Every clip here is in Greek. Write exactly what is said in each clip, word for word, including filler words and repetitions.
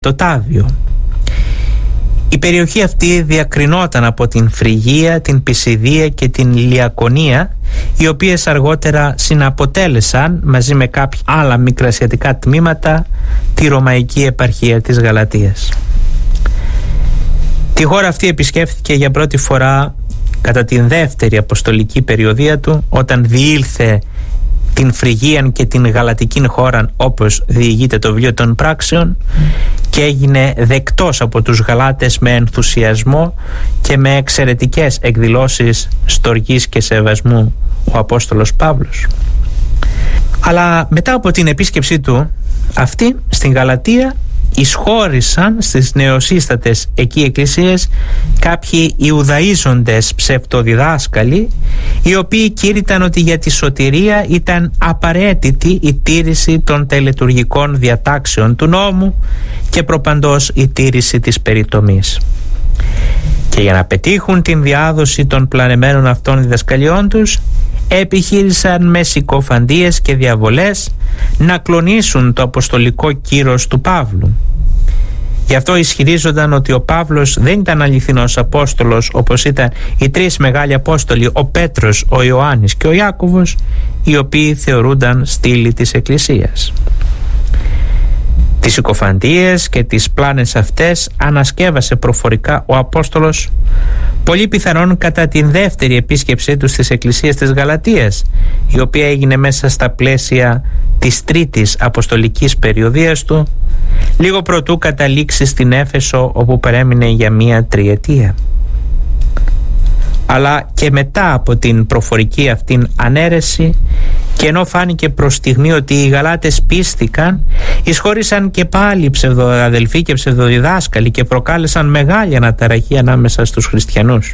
το Τάβιο. Η περιοχή αυτή διακρινόταν από την Φρυγία, την Πισιδία και την Λιακωνία, οι οποίες αργότερα συναποτέλεσαν μαζί με κάποια άλλα μικρασιατικά τμήματα τη Ρωμαϊκή επαρχία της Γαλατίας. Τη χώρα αυτή επισκέφθηκε για πρώτη φορά κατά την δεύτερη αποστολική περιοδία του, όταν διήλθε την Φρυγίαν και την Γαλατικήν χώραν, όπως διηγείται το βιβλίο των Πράξεων, και έγινε δεκτός από τους Γαλάτες με ενθουσιασμό και με εξαιρετικές εκδηλώσεις στοργής και σεβασμού ο Απόστολος Παύλος. Αλλά μετά από την επίσκεψή του αυτή στην Γαλατία, εισχώρησαν στις νεοσύστατες εκεί εκκλησίες κάποιοι Ιουδαΐζοντες ψευτοδιδάσκαλοι, οι οποίοι κήρυταν ότι για τη σωτηρία ήταν απαραίτητη η τήρηση των τελετουργικών διατάξεων του νόμου και προπαντός η τήρηση της περιτομής. Και για να πετύχουν την διάδοση των πλανεμένων αυτών διδασκαλιών τους, επιχείρησαν με συκοφαντίες και διαβολές να κλονίσουν το αποστολικό κύρος του Παύλου. Γι' αυτό ισχυρίζονταν ότι ο Παύλος δεν ήταν αληθινός Απόστολος, όπως ήταν οι τρεις μεγάλοι Απόστολοι, ο Πέτρος, ο Ιωάννης και ο Ιάκωβος, οι οποίοι θεωρούνταν στήλοι της Εκκλησίας. Τις συκοφαντίες και τις πλάνες αυτές ανασκεύασε προφορικά ο Απόστολος, πολύ πιθανόν κατά την δεύτερη επίσκεψή του στις εκκλησίες της Γαλατίας, η οποία έγινε μέσα στα πλαίσια της τρίτης αποστολικής περιοδίας του, λίγο προτού καταλήξει στην Έφεσο, όπου παρέμεινε για μία τριετία. Αλλά και μετά από την προφορική αυτήν ανέρεση, και ενώ φάνηκε προς στιγμή ότι οι Γαλάτες πίστηκαν, εισχώρησαν και πάλι ψευδοαδελφοί και ψευδοδιδάσκαλοι και προκάλεσαν μεγάλη αναταραχή ανάμεσα στους χριστιανούς.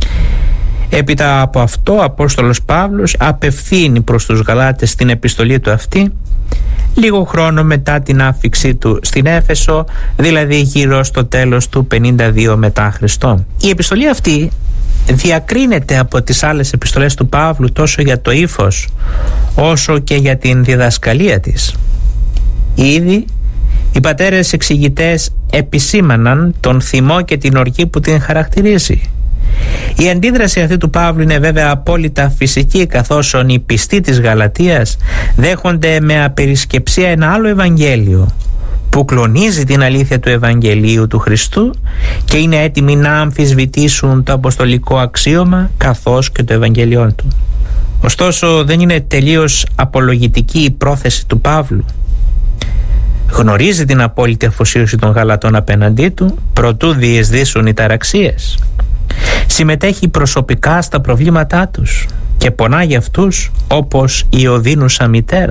Έπειτα από αυτό, ο Απόστολος Παύλος απευθύνει προς τους Γαλάτες την επιστολή του αυτή λίγο χρόνο μετά την άφιξή του στην Έφεσο, δηλαδή γύρω στο τέλος του πενήντα δύο μετά Χριστό. Η επιστολή αυτή διακρίνεται από τις άλλες επιστολές του Παύλου τόσο για το ύφος όσο και για την διδασκαλία της. Ήδη οι πατέρες εξηγητές επισήμαναν τον θυμό και την οργή που την χαρακτηρίζει. Η αντίδραση αυτή του Παύλου είναι βέβαια απόλυτα φυσική, καθώς οι πιστοί της Γαλατίας δέχονται με απερισκεψία ένα άλλο Ευαγγέλιο που κλονίζει την αλήθεια του Ευαγγελίου του Χριστού και είναι έτοιμοι να αμφισβητήσουν το αποστολικό αξίωμα καθώς και το Ευαγγέλιό του. Ωστόσο, δεν είναι τελείως απολογητική η πρόθεση του Παύλου. Γνωρίζει την απόλυτη αφοσίωση των Γαλατών απέναντί του προτού διεσδύσουν οι ταραξίες. Συμμετέχει προσωπικά στα προβλήματά τους και πονά για αυτούς όπως η οδύνουσα μητέρα.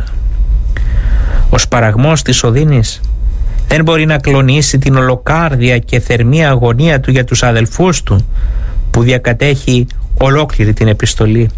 Ο σπαραγμός της οδύνης δεν μπορεί να κλονίσει την ολοκάρδια και θερμή αγωνία του για τους αδελφούς του, που διακατέχει ολόκληρη την επιστολή.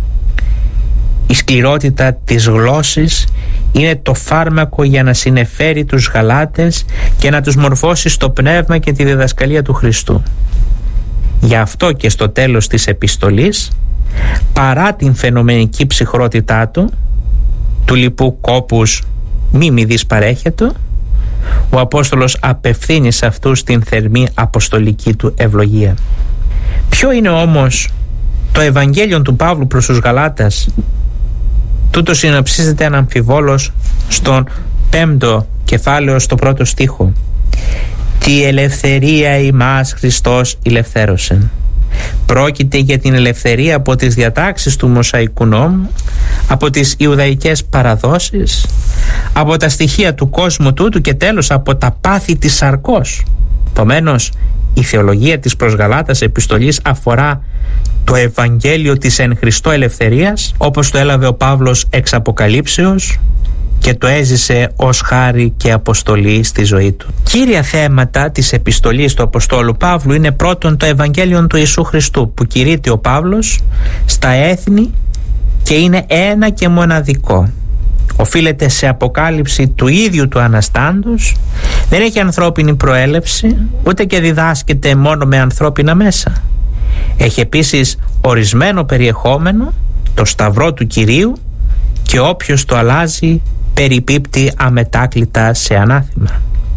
Η σκληρότητα της γλώσσης είναι το φάρμακο για να συνεφέρει τους Γαλάτες και να τους μορφώσει στο πνεύμα και τη διδασκαλία του Χριστού. Γι' αυτό και στο τέλος της επιστολής, παρά την φαινομενική ψυχρότητά του, του λοιπού κόπους μη μη δυσπαρέχετο, ο Απόστολος απευθύνει σε αυτούς την θερμή αποστολική του ευλογία. Ποιο είναι όμως το Ευαγγέλιο του Παύλου προς τους Γαλάτας? Τούτο συνοψίζεται αναμφιβόλως στον πέμπτο κεφάλαιο, στο πρώτο στίχο. «Τη ελευθερία ημάς Χριστός ηλευθέρωσεν». Πρόκειται για την ελευθερία από τις διατάξεις του Μωσαϊκού νόμου, από τις Ιουδαϊκές παραδόσεις, από τα στοιχεία του κόσμου τούτου και τέλος από τα πάθη της σαρκός. Επομένως, η θεολογία της προς Γαλάτας επιστολής αφορά το Ευαγγέλιο της εν Χριστώ ελευθερίας, όπως το έλαβε ο Παύλος εξ Αποκαλύψεως και το έζησε ως χάρη και αποστολή στη ζωή του. Κύρια θέματα της επιστολής του Αποστόλου Παύλου είναι πρώτον το Ευαγγέλιο του Ιησού Χριστού, που κηρύττει ο Παύλος στα έθνη και είναι ένα και μοναδικό. Οφείλεται σε αποκάλυψη του ίδιου του Αναστάντος, δεν έχει ανθρώπινη προέλευση, ούτε και διδάσκεται μόνο με ανθρώπινα μέσα. Έχει επίσης ορισμένο περιεχόμενο, το Σταυρό του Κυρίου, και όποιος το αλλάζει περιπίπτει αμετάκλητα σε ανάθημα.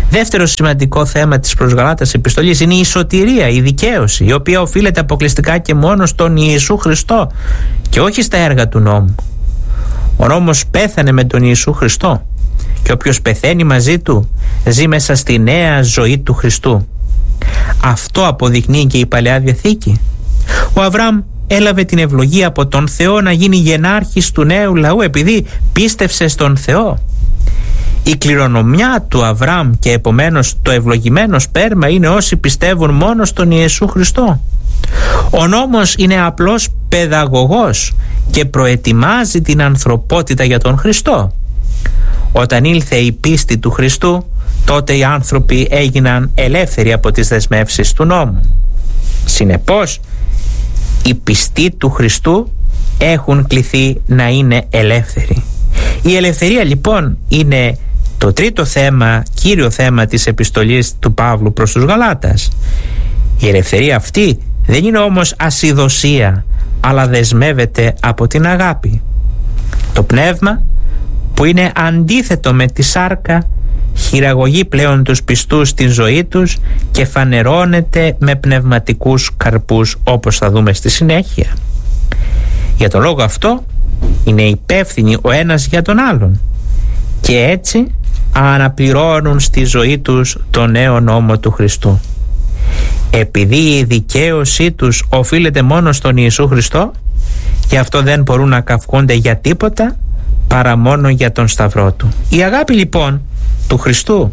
Δεύτερο σημαντικό θέμα της προς Γαλάτας επιστολής είναι η σωτηρία, η δικαίωση, η οποία οφείλεται αποκλειστικά και μόνο στον Ιησού Χριστό και όχι στα έργα του νόμου. Ο νόμος πέθανε με τον Ιησού Χριστό και όποιος πεθαίνει μαζί του ζει μέσα στη νέα ζωή του Χριστού. Αυτό αποδεικνύει και η Παλαιά Διαθήκη. Ο Αβραάμ έλαβε την ευλογία από τον Θεό να γίνει γενάρχης του νέου λαού επειδή πίστευσε στον Θεό. Η κληρονομιά του Αβραάμ και επομένως το ευλογημένο σπέρμα είναι όσοι πιστεύουν μόνο στον Ιησού Χριστό. Ο νόμος είναι απλώς παιδαγωγός και προετοιμάζει την ανθρωπότητα για τον Χριστό. Όταν ήλθε η πίστη του Χριστού, τότε οι άνθρωποι έγιναν ελεύθεροι από τις δεσμεύσεις του νόμου. Συνεπώς, οι πιστοί του Χριστού έχουν κληθεί να είναι ελεύθεροι. Η ελευθερία λοιπόν είναι το τρίτο θέμα, κύριο θέμα της επιστολής του Παύλου προς τους Γαλάτας. Η ελευθερία αυτή δεν είναι όμως ασυδοσία, αλλά δεσμεύεται από την αγάπη. Το πνεύμα που είναι αντίθετο με τη σάρκα χειραγωγεί πλέον τους πιστούς στην ζωή τους και φανερώνεται με πνευματικούς καρπούς, όπως θα δούμε στη συνέχεια. Για τον λόγο αυτό είναι υπεύθυνοι ο ένας για τον άλλον και έτσι αναπληρώνουν στη ζωή τους το νέο νόμο του Χριστού. Επειδή η δικαίωσή τους οφείλεται μόνο στον Ιησού Χριστό, γι' αυτό δεν μπορούν να καυχούνται για τίποτα παρά μόνο για τον Σταυρό του. Η αγάπη λοιπόν του Χριστού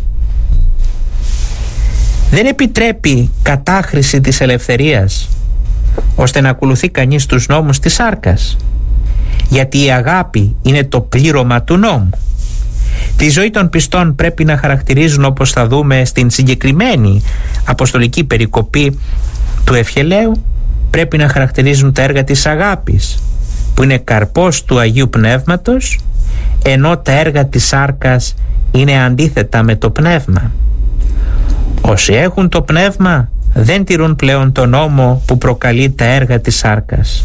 δεν επιτρέπει κατάχρηση της ελευθερίας ώστε να ακολουθεί κανείς τους νόμους της σάρκας, γιατί η αγάπη είναι το πλήρωμα του νόμου. Τη ζωή των πιστών πρέπει να χαρακτηρίζουν, όπως θα δούμε στην συγκεκριμένη αποστολική περικοπή του Ευχελαίου, πρέπει να χαρακτηρίζουν τα έργα της αγάπης που είναι καρπός του Αγίου Πνεύματος, ενώ τα έργα της σάρκας είναι αντίθετα με το πνεύμα. Όσοι έχουν το πνεύμα δεν τηρούν πλέον τον νόμο που προκαλεί τα έργα της σάρκας.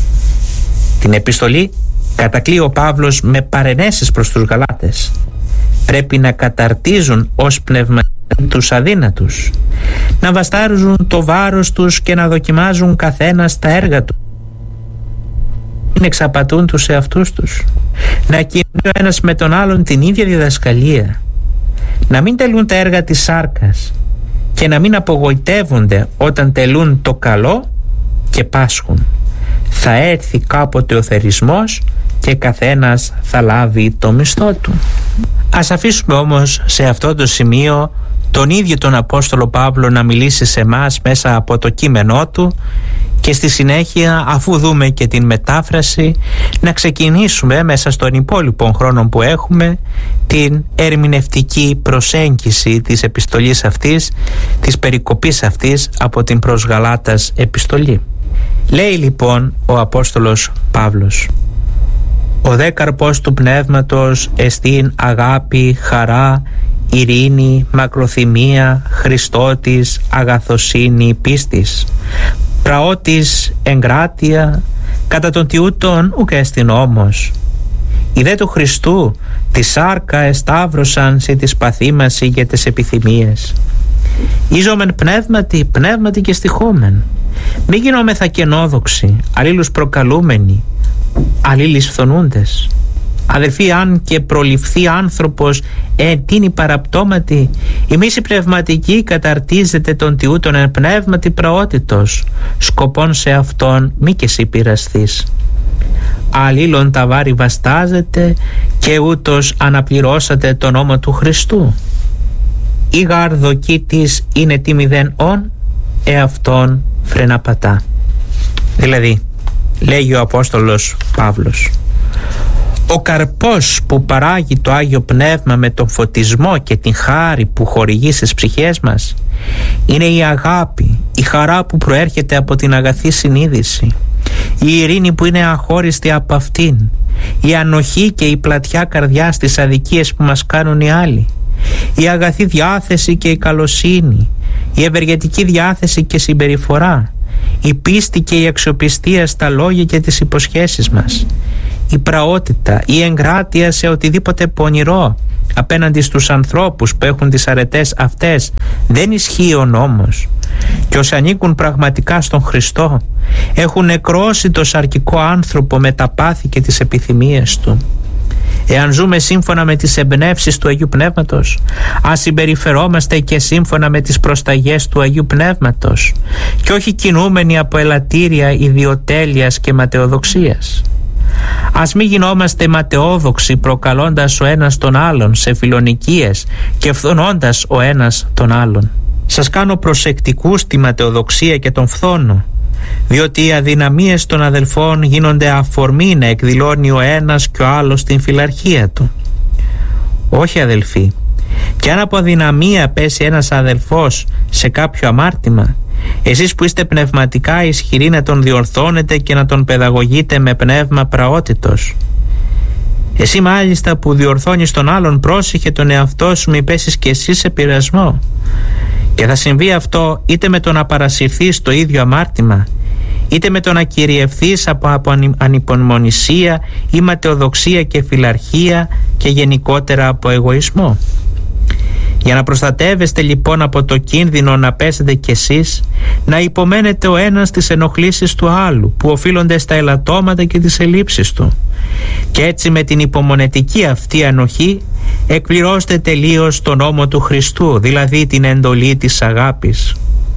Την επιστολή κατακλεί ο Παύλος με παρενέσεις προς τους Γαλάτες. Πρέπει να καταρτίζουν ως πνεύμα τους αδύνατους, να βαστάρουν το βάρος τους και να δοκιμάζουν καθένας τα έργα του, να εξαπατούν τους εαυτούς τους, να κινούν ο ένας με τον άλλον την ίδια διδασκαλία, να μην τελούν τα έργα της σάρκας και να μην απογοητεύονται όταν τελούν το καλό και πάσχουν. Θα έρθει κάποτε ο θερισμός και καθένας θα λάβει το μισθό του. Ας αφήσουμε όμως σε αυτό το σημείο τον ίδιο τον Απόστολο Παύλο να μιλήσει σε εμάς μέσα από το κείμενό του και στη συνέχεια, αφού δούμε και την μετάφραση, να ξεκινήσουμε μέσα στον υπόλοιπο χρόνο που έχουμε την ερμηνευτική προσέγγιση της επιστολής αυτής, της περικοπής αυτής από την προς Γαλάτας επιστολή. Λέει λοιπόν ο Απόστολος Παύλος: «Ο δε καρπός του πνεύματος εστίν αγάπη, χαρά, ειρήνη, μακροθυμία, Χριστότης, αγαθοσύνη, πίστης, πραότης, εγκράτεια, κατά των τιούτων ουκ εστιν όμως. Οι δε του Χριστού τη σάρκα εσταύρωσαν σε τις παθήμαση και τις επιθυμίες. Ίζομεν πνεύματι, πνεύματι και στοιχόμεν. Μη γινόμεθα κενόδοξοι, αλλήλους προκαλούμενοι, αλλήλεις φθονούντες. Αδελφοί, αν και προληφθεί άνθρωπος ετίνη παραπτώματι, ημείς οι πνευματικοί καταρτίζεται τον τιούτον εν πνεύματι πραότητος, σκοπών σε αυτόν μη και σύ πειρασθείς. Αλλήλων τα βάρη βαστάζετε και ούτως αναπληρώσατε τον νόμο του Χριστού. Η γαρδοκή της είναι τι μηδέν ον, εαυτόν φρεναπατά». Δηλαδή, λέγει ο Απόστολος Παύλος, ο καρπός που παράγει το Άγιο Πνεύμα με τον φωτισμό και την χάρη που χορηγεί στις ψυχές μας είναι η αγάπη, η χαρά που προέρχεται από την αγαθή συνείδηση, η ειρήνη που είναι αχώριστη από αυτήν, η ανοχή και η πλατιά καρδιά στις αδικίες που μας κάνουν οι άλλοι, η αγαθή διάθεση και η καλοσύνη, η ευεργετική διάθεση και συμπεριφορά, η πίστη και η αξιοπιστία στα λόγια και τις υποσχέσεις μας, η πραότητα, η εγκράτεια σε οτιδήποτε πονηρό απέναντι στους ανθρώπους που έχουν τις αρετές αυτές δεν ισχύει ο νόμος. Και όσοι ανήκουν πραγματικά στον Χριστό έχουν νεκρώσει το σαρκικό άνθρωπο με τα πάθη και τις επιθυμίες του. Εάν ζούμε σύμφωνα με τις εμπνεύσεις του Αγίου Πνεύματος, ας συμπεριφερόμαστε και σύμφωνα με τις προσταγές του Αγίου Πνεύματος και όχι κινούμενοι από ελαττήρια ιδιοτέλειας και ματαιοδοξίας. Ας μην γινόμαστε ματαιόδοξοι προκαλώντας ο ένας τον άλλον σε φιλονικίες και φθονώντας ο ένας τον άλλον. Σας κάνω προσεκτικούς στη ματαιοδοξία και τον φθόνο, διότι οι αδυναμίες των αδελφών γίνονται αφορμή να εκδηλώνει ο ένας και ο άλλος την φιλαρχία του. Όχι αδελφοί, και αν από αδυναμία πέσει ένας αδελφός σε κάποιο αμάρτημα, εσείς που είστε πνευματικά ισχυροί να τον διορθώνετε και να τον παιδαγωγείτε με πνεύμα πραότητος. Εσύ μάλιστα που διορθώνεις τον άλλον, πρόσεχε τον εαυτό σου μη πέσεις και εσύ σε πειρασμό. Και θα συμβεί αυτό είτε με το να παρασυρθείς στο ίδιο αμάρτημα, είτε με το να κυριευθείς από, από ανυπομονησία ή ματαιοδοξία και φιλαρχία και γενικότερα από εγωισμό. Για να προστατεύεστε λοιπόν από το κίνδυνο να πέσετε κι εσείς, να υπομένετε ο ένας τις ενοχλήσεις του άλλου που οφείλονται στα ελαττώματα και τις ελλείψεις του, και έτσι με την υπομονετική αυτή ανοχή εκπληρώστε τελείως τον νόμο του Χριστού, δηλαδή την εντολή της αγάπης.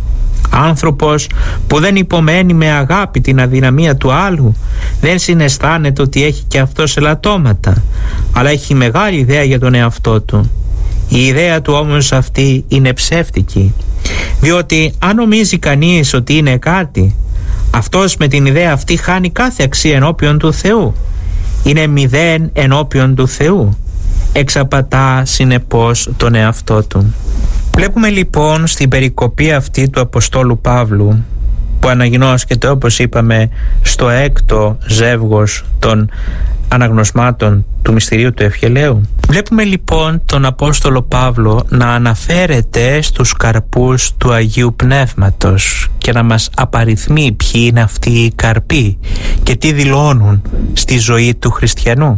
Άνθρωπος που δεν υπομένει με αγάπη την αδυναμία του άλλου δεν συναισθάνεται ότι έχει και αυτός ελαττώματα, αλλά έχει μεγάλη ιδέα για τον εαυτό του. Η ιδέα του όμως αυτή είναι ψεύτικη, διότι αν νομίζει κανείς ότι είναι κάτι, αυτός με την ιδέα αυτή χάνει κάθε αξία ενώπιον του Θεού. Είναι μηδέν ενώπιον του Θεού. Εξαπατά συνεπώς τον εαυτό του. Βλέπουμε λοιπόν στην περικοπή αυτή του Αποστόλου Παύλου, που αναγνώσκεται όπως είπαμε στο έκτο ζεύγος των αναγνωσμάτων του μυστηρίου του Ευχελαίου. Βλέπουμε λοιπόν τον Απόστολο Παύλο να αναφέρεται στους καρπούς του Αγίου Πνεύματος και να μας απαριθμεί ποιοι είναι αυτοί οι καρποί και τι δηλώνουν στη ζωή του χριστιανού.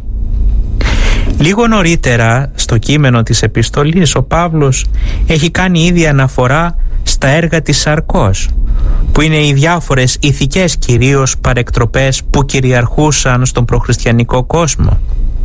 Λίγο νωρίτερα στο κείμενο της επιστολής ο Παύλος έχει κάνει ήδη αναφορά στα έργα της σαρκός, που είναι οι διάφορες ηθικές κυρίως παρεκτροπές που κυριαρχούσαν στον προχριστιανικό κόσμο.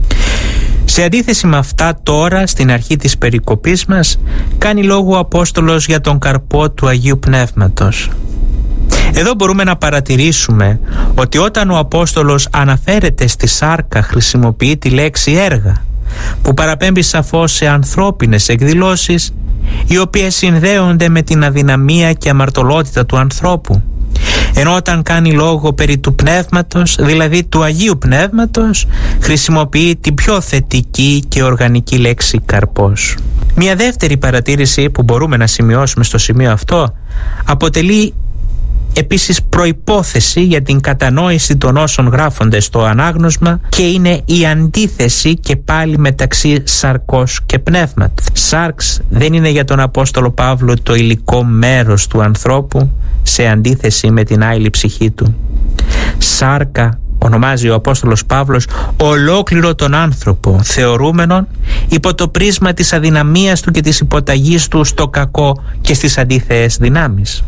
Σε αντίθεση με αυτά, τώρα στην αρχή της περικοπής μας κάνει λόγο ο Απόστολος για τον καρπό του Αγίου Πνεύματος. Εδώ μπορούμε να παρατηρήσουμε ότι όταν ο Απόστολος αναφέρεται στη σάρκα χρησιμοποιεί τη λέξη έργα, που παραπέμπει σαφώς σε ανθρώπινες εκδηλώσεις οι οποίες συνδέονται με την αδυναμία και αμαρτωλότητα του ανθρώπου, ενώ όταν κάνει λόγο περί του πνεύματος, δηλαδή του Αγίου Πνεύματος, χρησιμοποιεί την πιο θετική και οργανική λέξη καρπός. Μια δεύτερη παρατήρηση που μπορούμε να σημειώσουμε στο σημείο αυτό αποτελεί επίσης προϋπόθεση για την κατανόηση των όσων γράφονται στο ανάγνωσμα, και είναι η αντίθεση και πάλι μεταξύ σαρκός και πνεύματος. Σάρξ δεν είναι για τον Απόστολο Παύλο το υλικό μέρος του ανθρώπου σε αντίθεση με την άειλη ψυχή του. Σάρκα ονομάζει ο Απόστολος Παύλος ολόκληρο τον άνθρωπο, θεωρούμενον υπό το πρίσμα της αδυναμίας του και της υποταγής του στο κακό και στις αντίθεες δυνάμεις.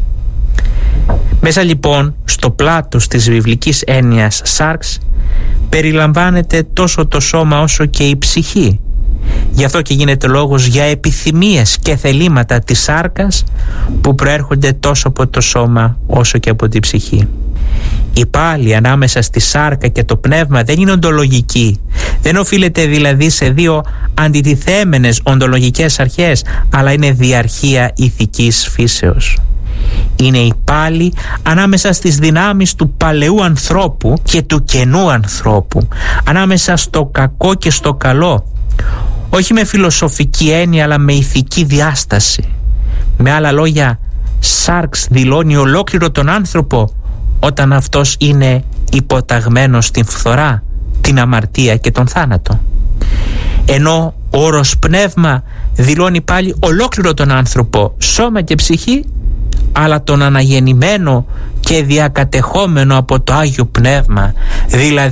Μέσα λοιπόν στο πλάτος της βιβλικής έννοιας σάρξ περιλαμβάνεται τόσο το σώμα όσο και η ψυχή. Γι' αυτό και γίνεται λόγος για επιθυμίες και θελήματα της σάρκας που προέρχονται τόσο από το σώμα όσο και από την ψυχή. Η πάλι ανάμεσα στη σάρκα και το πνεύμα δεν είναι οντολογική, δεν οφείλεται δηλαδή σε δύο αντιτιθέμενες οντολογικές αρχές, αλλά είναι διαρχία ηθικής φύσεως. Είναι η πάλι ανάμεσα στις δυνάμεις του παλαιού ανθρώπου και του καινού ανθρώπου, ανάμεσα στο κακό και στο καλό, όχι με φιλοσοφική έννοια αλλά με ηθική διάσταση. Με άλλα λόγια, σάρξ δηλώνει ολόκληρο τον άνθρωπο όταν αυτός είναι υποταγμένος στην φθορά, την αμαρτία και τον θάνατο. Ενώ ο όρος πνεύμα δηλώνει πάλι ολόκληρο τον άνθρωπο, σώμα και ψυχή, αλλά τον αναγεννημένο και διακατεχόμενο από το Άγιο Πνεύμα, δηλαδή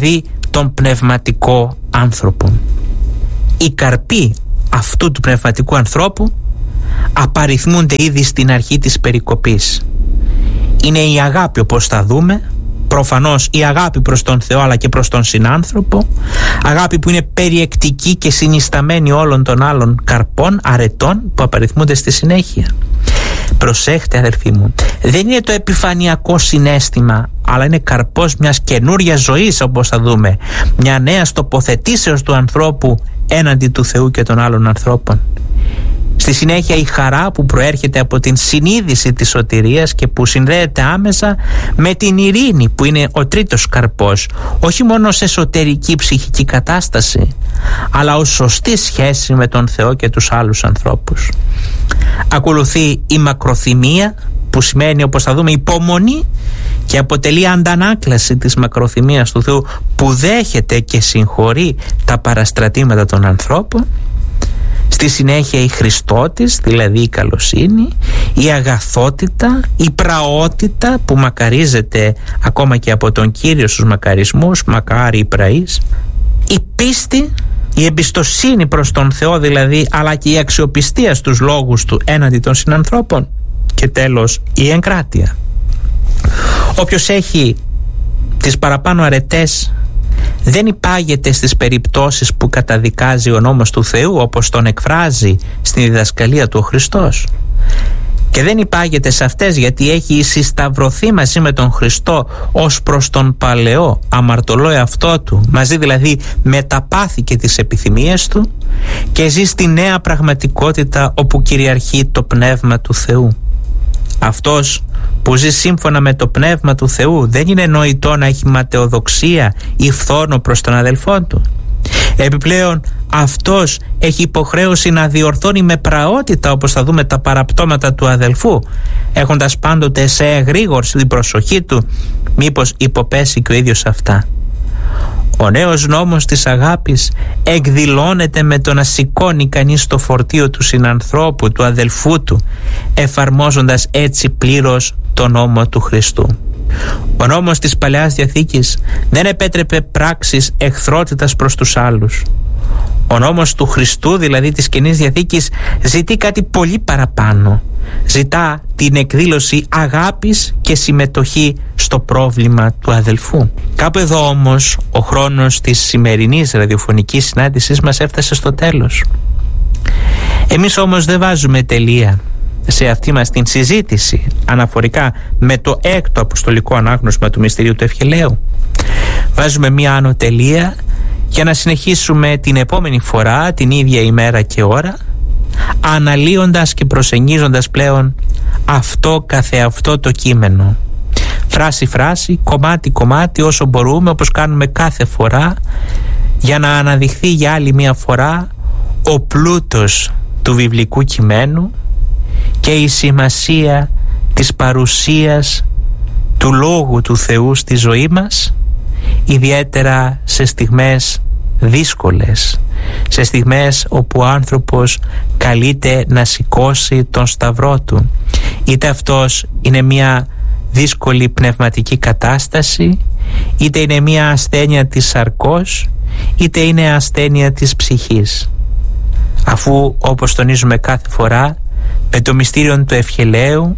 τον πνευματικό άνθρωπο. Οι καρποί αυτού του πνευματικού ανθρώπου απαριθμούνται ήδη στην αρχή της περικοπής. Είναι η αγάπη, όπως θα δούμε, προφανώς η αγάπη προς τον Θεό αλλά και προς τον συνάνθρωπο, αγάπη που είναι περιεκτική και συνισταμένη όλων των άλλων καρπών, αρετών που απαριθμούνται στη συνέχεια. Προσέχτε αδερφοί μου, δεν είναι το επιφανειακό συναίσθημα, αλλά είναι καρπός μιας καινούριας ζωής, όπως θα δούμε, μια νέας τοποθετήσεως του ανθρώπου έναντι του Θεού και των άλλων ανθρώπων. Στη συνέχεια η χαρά που προέρχεται από την συνείδηση της σωτηρίας και που συνδέεται άμεσα με την ειρήνη που είναι ο τρίτος καρπός, όχι μόνο σε εσωτερική ψυχική κατάσταση, αλλά ως σωστή σχέση με τον Θεό και τους άλλους ανθρώπους. Ακολουθεί η μακροθυμία, που σημαίνει, όπως θα δούμε, υπομονή και αποτελεί αντανάκλαση της μακροθυμίας του Θεού, που δέχεται και συγχωρεί τα παραστρατήματα των ανθρώπων. Στη συνέχεια η Χριστότης, δηλαδή η καλοσύνη, η αγαθότητα, η πραότητα που μακαρίζεται ακόμα και από τον Κύριο στους μακαρισμούς, μακάρι η πραής, η πίστη, η εμπιστοσύνη προς τον Θεό δηλαδή, αλλά και η αξιοπιστία στους λόγους του έναντι των συνανθρώπων, και τέλος η εγκράτεια. Όποιος έχει τις παραπάνω αρετές δεν υπάγεται στις περιπτώσεις που καταδικάζει ο νόμος του Θεού, όπως τον εκφράζει στην διδασκαλία του ο Χριστός, και δεν υπάγεται σε αυτές γιατί έχει συσταυρωθεί μαζί με τον Χριστό ως προς τον παλαιό αμαρτωλό εαυτό του, μαζί δηλαδή με τα πάθη και τις επιθυμίες του, και ζει στη νέα πραγματικότητα όπου κυριαρχεί το Πνεύμα του Θεού. Αυτός που ζει σύμφωνα με το Πνεύμα του Θεού δεν είναι νοητό να έχει ματαιοδοξία ή φθόνο προς τον αδελφό του. Επιπλέον αυτός έχει υποχρέωση να διορθώνει με πραότητα, όπως θα δούμε, τα παραπτώματα του αδελφού, έχοντας πάντοτε σε εγρήγορση την προσοχή του μήπως υποπέσει και ο ίδιος αυτά. Ο νέος νόμος της αγάπης εκδηλώνεται με το να σηκώνει κανείς το φορτίο του συνανθρώπου, του αδελφού του, εφαρμόζοντας έτσι πλήρως το νόμο του Χριστού. Ο νόμος της Παλαιάς Διαθήκης δεν επέτρεπε πράξεις εχθρότητας προς τους άλλους. Ο νόμος του Χριστού, δηλαδή της Καινής Διαθήκης, ζητεί κάτι πολύ παραπάνω. Ζητά την εκδήλωση αγάπης και συμμετοχή στο πρόβλημα του αδελφού. Κάπου εδώ όμως ο χρόνος της σημερινής ραδιοφωνικής συνάντησης μας έφτασε στο τέλος. Εμείς όμως δεν βάζουμε τελεία σε αυτή μας την συζήτηση αναφορικά με το έκτο αποστολικό ανάγνωσμα του μυστηρίου του Ευχελαίου. Βάζουμε μία άνω τελεία για να συνεχίσουμε την επόμενη φορά, την ίδια ημέρα και ώρα, αναλύοντας και προσεγγίζοντας πλέον αυτό καθεαυτό το κείμενο, φράση φράση, κομμάτι κομμάτι, όσο μπορούμε, όπως κάνουμε κάθε φορά, για να αναδειχθεί για άλλη μία φορά ο πλούτος του βιβλικού κειμένου και η σημασία της παρουσίας του Λόγου του Θεού στη ζωή μας, ιδιαίτερα σε στιγμές δύσκολες, σε στιγμές όπου ο άνθρωπος καλείται να σηκώσει τον σταυρό του, είτε αυτός είναι μια δύσκολη πνευματική κατάσταση, είτε είναι μια ασθένεια της σαρκός, είτε είναι ασθένεια της ψυχής. Αφού, όπως τονίζουμε κάθε φορά, με το μυστήριο του Ευχελαίου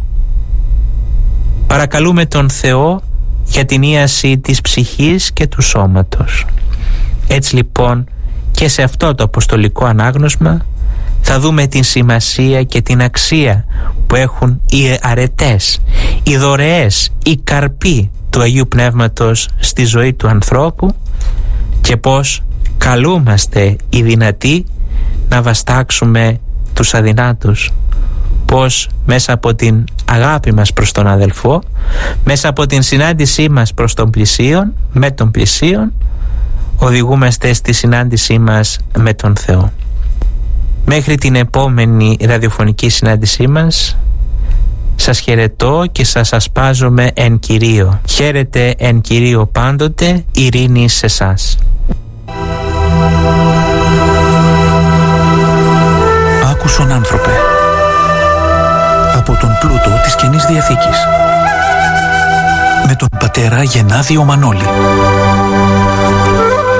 παρακαλούμε τον Θεό για την ίαση της ψυχής και του σώματος. Έτσι λοιπόν και σε αυτό το αποστολικό ανάγνωσμα θα δούμε την σημασία και την αξία που έχουν οι αρετές, οι δωρεές, οι καρποί του Αγίου Πνεύματος στη ζωή του ανθρώπου, και πως καλούμαστε οι δυνατοί να βαστάξουμε τους αδυνάτους, πως μέσα από την αγάπη μας προς τον αδελφό, μέσα από την συνάντησή μας προς τον πλησίον, με τον πλησίον, οδηγούμαστε στη συνάντησή μας με τον Θεό. Μέχρι την επόμενη ραδιοφωνική συνάντησή μας, σας χαιρετώ και σας ασπάζομαι εν Κυρίω. Χαίρετε εν Κυρίω πάντοτε, ειρήνη σε εσάς. Άκουσον άνθρωπε, από τον πλούτο της Καινής Διαθήκης, με τον πατέρα Γενάδιο Μανώλη.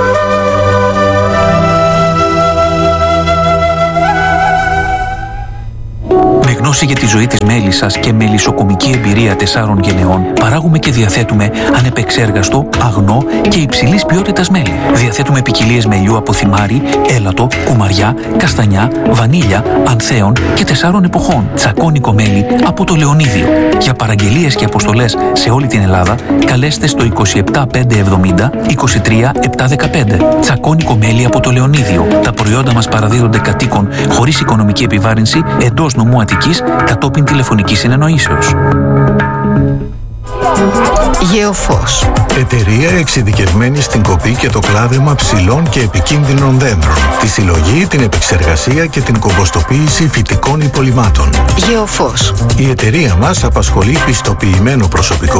γνώση για τη ζωή της μέλισσας και μελισσοκομική εμπειρία τεσσάρων γενεών, παράγουμε και διαθέτουμε ανεπεξέργαστο, αγνό και υψηλής ποιότητας μέλι. Διαθέτουμε ποικιλίες μελιού από θυμάρι, έλατο, κουμαριά, καστανιά, βανίλια, ανθέων και τεσσάρων εποχών. Τσακώνικο μέλι από το Λεωνίδιο. Για παραγγελίες και αποστολές σε όλη την Ελλάδα, καλέστε στο είκοσι επτά πεντακόσια εβδομήντα είκοσι τρία επτακόσια δεκαπέντε. Τσακώνικο μέλι από το Λεωνίδιο. Τα προϊόντα μας παραδίδονται κατοίκων χωρίς οικονομική επιβάρυνση εντός νομού Αττικής κατόπιν τηλεφωνικής συνεννοήσεως. Γεωφός. Εταιρεία εξειδικευμένη στην κοπή και το κλάδεμα ψηλών και επικίνδυνων δέντρων, τη συλλογή, την επεξεργασία και την κομποστοποίηση φυτικών υπολειμμάτων. Γεωφός. Η εταιρεία μας απασχολεί πιστοποιημένο προσωπικό